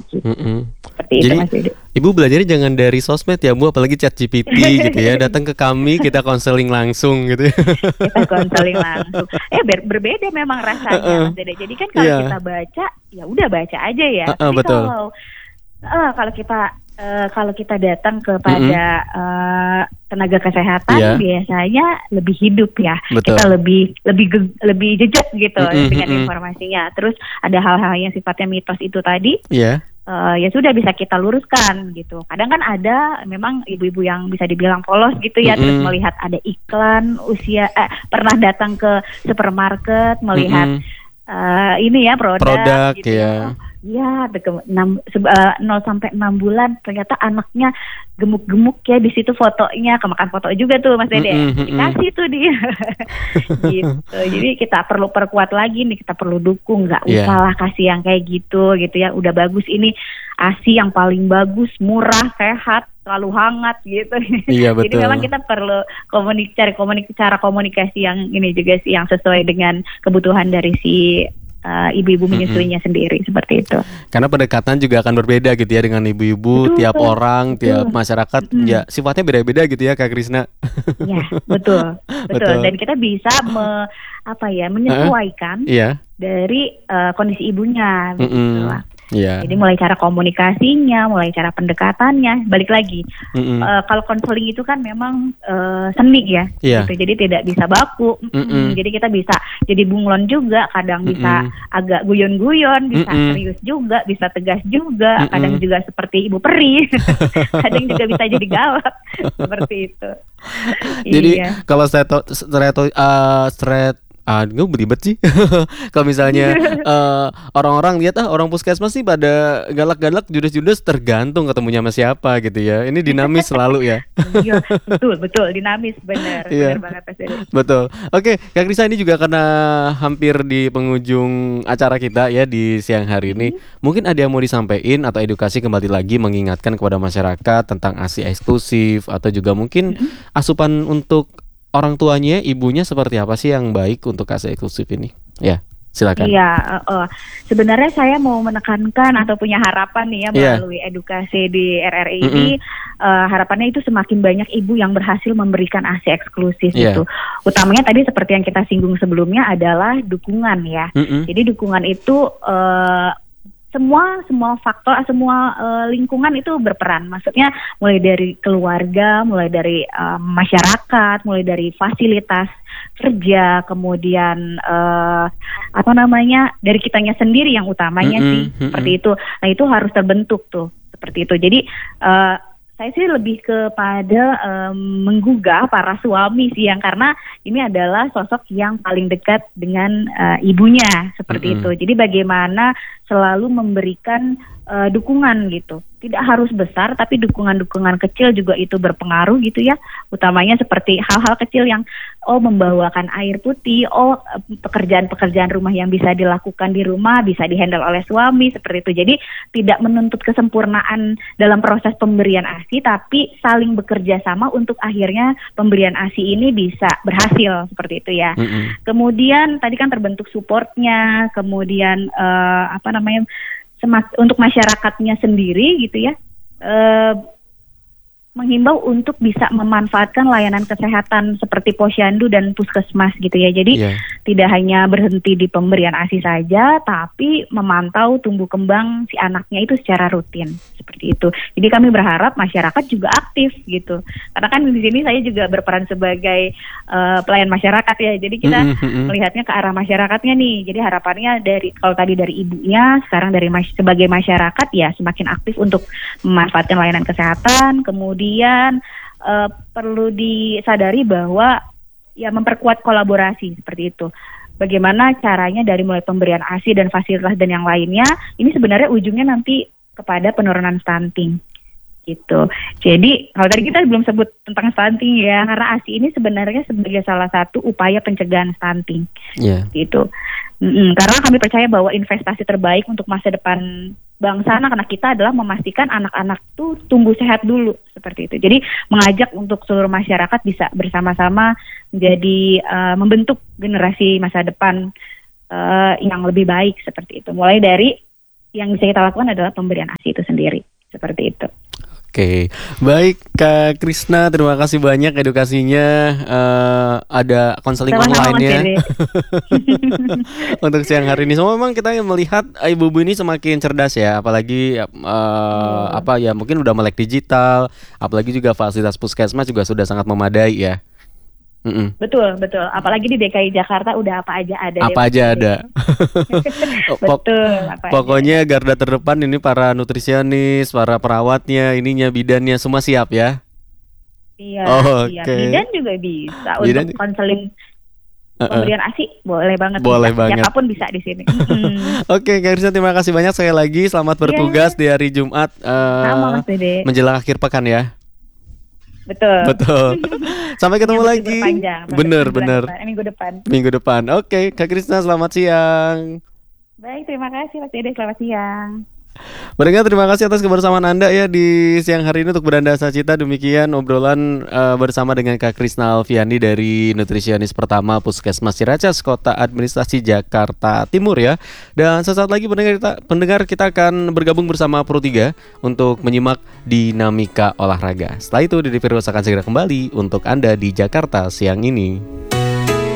gitu. Mm-mm. Seperti itu Jadi Mas Dede. Ibu belajarnya jangan dari sosmed ya Bu, apalagi ChatGPT gitu ya. Datang ke kami, kita konseling langsung gitu ya. Kita konseling langsung. Berbeda memang rasanya Mas Dede. Jadi kan kalau Iya, kita baca, ya udah baca aja ya. Tapi betul. kalau kita datang Mm-mm. kepada tenaga kesehatan, Iya, biasanya lebih hidup ya. Kita betul. lebih jejak gitu Mm-mm, dengan mm-mm. informasinya. Terus ada hal-hal yang sifatnya mitos itu tadi, Iya. ya sudah bisa kita luruskan gitu. Kadang kan ada memang ibu-ibu yang bisa dibilang polos gitu ya, terus Mm-mm. melihat ada iklan pernah datang ke supermarket melihat Mm-mm. ini ya produk Produk gitu ya. ya. Oh ya 0 sampai 6 bulan ternyata anaknya gemuk-gemuk ya, di situ fotonya, kemakan foto juga tuh Mas Dede. Mm-mm, mm-mm. Dikasih tuh dia. Gitu. Jadi kita perlu perkuat lagi nih, kita perlu dukung, nggak Iya. usah lah kasih yang kayak gitu ya. Udah bagus ini ASI yang paling bagus, murah, sehat, selalu hangat gitu. Iya Jadi memang betul. kita perlu cara komunikasi yang ini juga sih, yang sesuai dengan kebutuhan dari si ibu-ibu Mm-mm. menyusuinya sendiri, seperti itu. Karena pendekatan juga akan berbeda gitu ya dengan ibu-ibu, Betul, tiap orang, tiap betul. masyarakat Mm-mm. ya sifatnya beda-beda gitu ya Kak Krisna. Ya, betul, betul. Betul. Dan kita bisa Heeh. menyesuaikan Iya. dari kondisi ibunya, begitu Mm-mm. lah. Iya. Jadi mulai cara komunikasinya, mulai cara pendekatannya, balik lagi. Mm-mm. Kalau konseling itu kan memang seni ya, Iya. gitu. Jadi tidak bisa baku. Mm-mm. Jadi kita bisa jadi bunglon juga, kadang bisa Mm-mm. agak guyon-guyon, bisa Mm-mm. serius juga, bisa tegas juga, kadang Mm-mm. juga seperti ibu peri, kadang juga bisa jadi galak, seperti itu. Jadi Iya. kalau gue belibet sih. Kalau misalnya orang-orang lihat orang puskesmas sih pada galak-galak, judes-judes, tergantung ketemunya sama siapa gitu ya. Ini dinamis selalu ya. Iya, betul, dinamis, benar Iya, banget Mas Dede. betul. Oke, Kak Risa, ini juga karena hampir di penghujung acara kita ya di siang hari ini. Mm-mm. Mungkin ada yang mau disampaikan atau edukasi kembali lagi, mengingatkan kepada masyarakat tentang ASI eksklusif, atau juga mungkin Mm-mm. asupan untuk orang tuanya, ibunya seperti apa sih yang baik untuk ASI eksklusif ini? Ya, silakan. Iya, sebenarnya saya mau menekankan atau punya harapan nih ya, Iya. melalui edukasi di RRI ini, Mm-mm. harapannya itu semakin banyak ibu yang berhasil memberikan ASI eksklusif Iya. itu. Utamanya tadi seperti yang kita singgung sebelumnya adalah dukungan ya. Mm-mm. Jadi dukungan itu semua faktor, semua lingkungan itu berperan. Maksudnya mulai dari keluarga, mulai dari masyarakat, mulai dari fasilitas kerja, kemudian dari kitanya sendiri yang utamanya Mm-mm. sih, seperti itu. Nah itu harus terbentuk tuh seperti itu. Jadi saya sih lebih kepada menggugah para suami sih, yang karena ini adalah sosok yang paling dekat dengan ibunya, seperti itu. Jadi bagaimana selalu memberikan dukungan gitu. Tidak harus besar, tapi dukungan-dukungan kecil juga itu berpengaruh gitu ya. Utamanya seperti hal-hal kecil yang membawakan air putih, pekerjaan-pekerjaan rumah yang bisa dilakukan di rumah bisa dihandle oleh suami, seperti itu. Jadi tidak menuntut kesempurnaan dalam proses pemberian ASI, tapi saling bekerja sama untuk akhirnya pemberian ASI ini bisa berhasil, seperti itu ya. Mm-mm. Kemudian tadi kan terbentuk supportnya, kemudian untuk masyarakatnya sendiri gitu ya, menghimbau untuk bisa memanfaatkan layanan kesehatan seperti posyandu dan puskesmas gitu ya. Jadi tidak hanya berhenti di pemberian ASI saja, tapi memantau tumbuh kembang si anaknya itu secara rutin, seperti itu. Jadi kami berharap masyarakat juga aktif gitu. Karena kan di sini saya juga berperan sebagai pelayan masyarakat ya. Jadi kita melihatnya ke arah masyarakatnya nih. Jadi harapannya kalau tadi dari ibunya, sekarang sebagai masyarakat ya semakin aktif untuk memanfaatkan layanan kesehatan. Kemudian perlu disadari bahwa ya memperkuat kolaborasi, seperti itu. Bagaimana caranya dari mulai pemberian ASI dan fasilitas dan yang lainnya, ini sebenarnya ujungnya nanti kepada penurunan stunting gitu. Jadi kalau tadi kita belum sebut tentang stunting ya, karena ASI ini sebenarnya sebagai salah satu upaya pencegahan stunting gitu. Karena kami percaya bahwa investasi terbaik untuk masa depan bangsa anak-anak kita adalah memastikan anak-anak tuh tumbuh sehat dulu, seperti itu. Jadi mengajak untuk seluruh masyarakat bisa bersama-sama menjadi membentuk generasi masa depan yang lebih baik, seperti itu. Mulai dari yang bisa kita lakukan adalah pemberian ASI itu sendiri, seperti itu. Oke, baik Kak Krisna, terima kasih banyak edukasinya. Ada konseling online-nya untuk siang hari ini. Semua memang kita melihat ibu-ibu ini semakin cerdas ya, apalagi apa ya, mungkin udah melek digital, apalagi juga fasilitas puskesmas juga sudah sangat memadai ya. Betul. Apalagi di DKI Jakarta udah apa aja ada. Apa aja ada. Betul. Pokoknya garda terdepan ini para nutrisionis, para perawatnya, ininya bidannya semua siap ya. Iya. Okay. Bidan juga bisa untuk konseling pemberian ASI boleh banget. Boleh banget. Siapapun bisa di sini. Oke, Kak Krisna, terima kasih banyak sekali lagi. Selamat bertugas di hari Jumat. Sama, Mas Dede. Menjelang akhir pekan ya. Betul. Sampai ketemu lagi. Bener. Minggu depan. Oke, Kak Krisna, selamat siang. Baik, terima kasih Mas Dede. Selamat siang. Pendengar, terima kasih atas kebersamaan Anda ya di siang hari ini untuk Berandasa Cita. Demikian obrolan bersama dengan Kak Krisna Alfiandi dari nutrisionis pertama Puskesmas Ciracas, Kota Administrasi Jakarta Timur ya. Dan sesaat lagi pendengar kita akan bergabung bersama Pro 3 untuk menyimak dinamika olahraga. Setelah itu Dede Firdaus akan segera kembali untuk Anda di Jakarta siang ini.